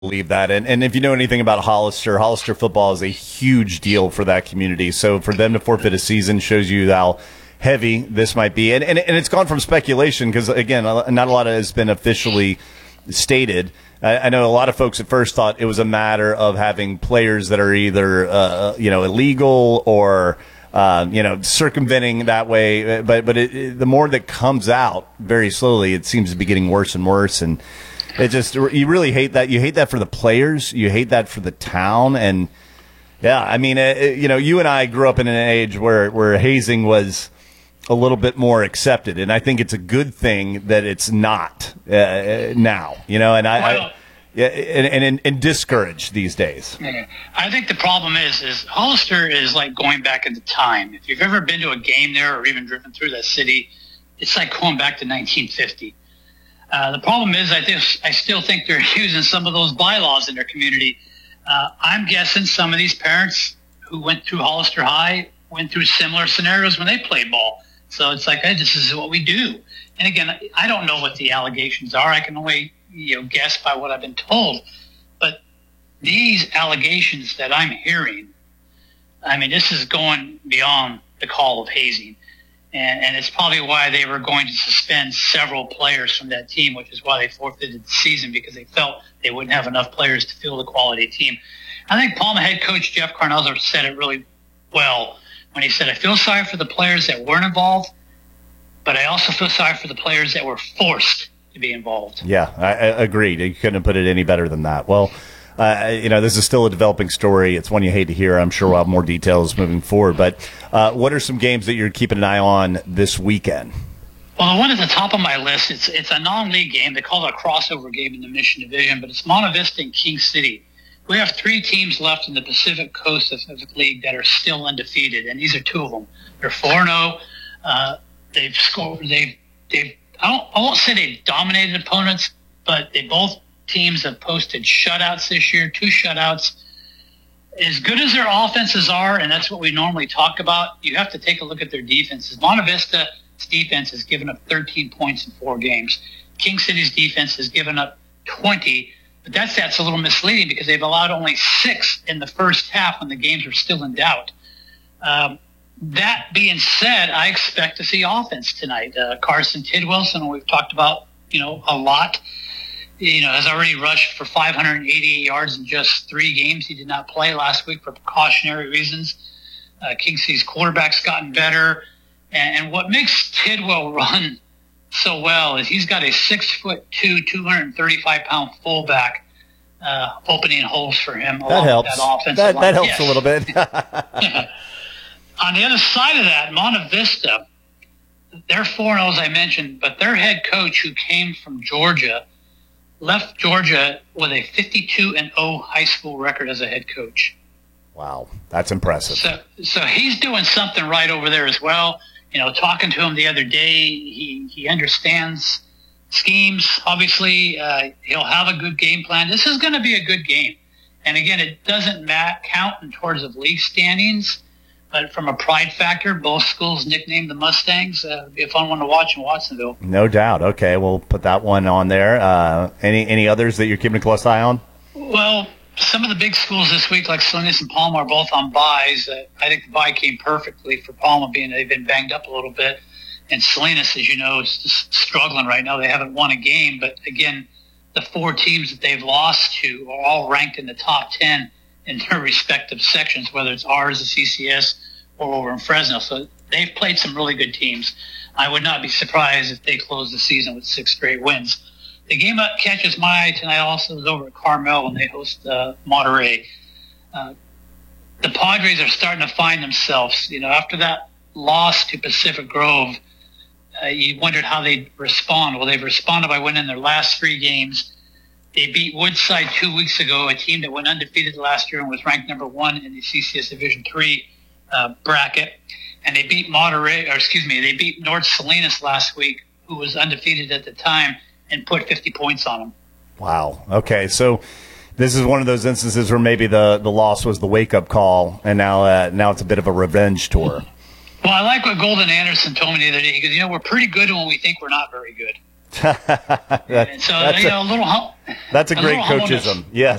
believe that. And if you know anything about Hollister football is a huge deal for that community. So for them to forfeit a season shows you how heavy this might be. And it's gone from speculation because, again, not a lot has been officially stated. I know a lot of folks at first thought it was a matter of having players that are either, illegal or, circumventing that way. But the more that comes out very slowly, it seems to be getting worse and worse. And it just, you really hate that. You hate that for the players. You hate that for the town. And yeah, I mean, you and I grew up in an age where hazing was a little bit more accepted. And I think it's a good thing that it's not now, and discouraged these days. Yeah. I think the problem is Hollister is like going back into time. If you've ever been to a game there or even driven through that city, it's like going back to 1950. The problem is I still think they're using some of those bylaws in their community. I'm guessing some of these parents who went through Hollister High went through similar scenarios when they played ball. So it's like, hey, this is what we do. And again, I don't know what the allegations are. I can only guess by what I've been told. But these allegations that I'm hearing, I mean, this is going beyond the call of hazing. And it's probably why they were going to suspend several players from that team, which is why they forfeited the season, because they felt they wouldn't have enough players to field a quality team. I think Palma head coach Jeff Carnello said it really well when he said, I feel sorry for the players that weren't involved, but I also feel sorry for the players that were forced to be involved. Yeah, I agreed. You couldn't have put it any better than that. Well, this is still a developing story. It's one you hate to hear. I'm sure we'll have more details moving forward. But what are some games that you're keeping an eye on this weekend? Well, the one at the top of my list, it's a non-league game. They call it a crossover game in the Mission Division, but it's Monte Vista and King City. We have 3 teams left in the Pacific Coast League that are still undefeated, and these are 2 of them. They're 4-0. They've scored. I won't say they've dominated opponents, but both teams have posted shutouts this year, 2 shutouts. As good as their offenses are, and that's what we normally talk about, you have to take a look at their defenses. Monte Vista's defense has given up 13 points in 4 games. King City's defense has given up 20, but that's a little misleading because they've allowed only 6 in the first half when the games are still in doubt. That being said, I expect to see offense tonight. Carson Tidwilson, we've talked about, a lot, has already rushed for 588 yards in just 3 games. He did not play last week for precautionary reasons. King City's quarterback's gotten better. And what makes Tidwell run so well is he's got a 6'2", 235-pound fullback opening holes for him. That helps. That helps a little bit. On the other side of that, Monte Vista, they're 4-0, as I mentioned, but their head coach, who came from Georgia, left Georgia with a 52-0 high school record as a head coach. Wow, that's impressive. So he's doing something right over there as well. Talking to him the other day, he understands schemes. Obviously, he'll have a good game plan. This is going to be a good game. And again, it doesn't count in terms of league standings. But from a pride factor, both schools nicknamed the Mustangs. It'd be a fun one to watch in Watsonville. No doubt. Okay, we'll put that one on there. Any others that you're keeping a close eye on? Well, some of the big schools this week, like Salinas and Palma, are both on byes. I think the bye came perfectly for Palma, being they've been banged up a little bit. And Salinas, as you know, is just struggling right now. They haven't won a game. But, again, the 4 teams that they've lost to are all ranked in the top 10 in their respective sections, whether it's ours, the CCS, or over in Fresno. So they've played some really good teams. I would not be surprised if they close the season with 6 straight wins. The game that catches my eye tonight also is over at Carmel when they host Monterey. The Padres are starting to find themselves. After that loss to Pacific Grove, you wondered how they'd respond. Well, they've responded by winning their last 3 games. They beat Woodside 2 weeks ago, a team that went undefeated last year and was ranked number 1 in the CCS Division III bracket. And they beat they beat North Salinas last week, who was undefeated at the time, and put 50 points on them. Wow. Okay, so this is one of those instances where maybe the loss was the wake-up call, and now it's a bit of a revenge tour. Well, I like what Golden Anderson told me the other day. He goes, we're pretty good when we think we're not very good. So, a little that's a great little humbleness. coachism. Yes.